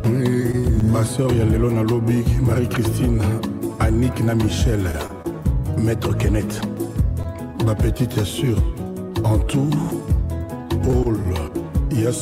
Ma sœur ya lelo na lobby, Marie-Christine, Annick na Michel, Maître Kenneth. Ma petite est sûre, en tout, Paul,